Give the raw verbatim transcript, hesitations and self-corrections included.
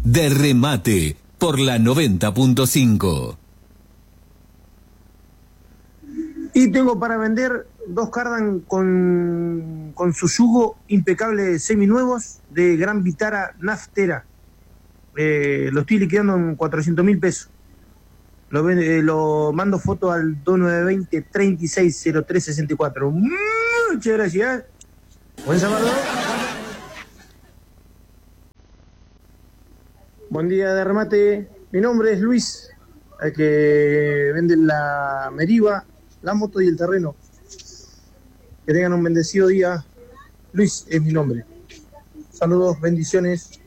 de remate por la noventa punto cinco. Y tengo para vender dos cardan con, con su yugo impecable seminuevos de Gran Vitara Naftera. Eh, lo estoy liquidando en cuatrocientos mil pesos. Lo, eh, lo mando foto al dos nueve dos cero, tres seis cero tres seis cuatro. Muchas gracias. Buen sábado. Buen día de remate. Mi nombre es Luis, el que vende la Meriva, la moto y el terreno. Que tengan un bendecido día. Luis es mi nombre. Saludos, bendiciones.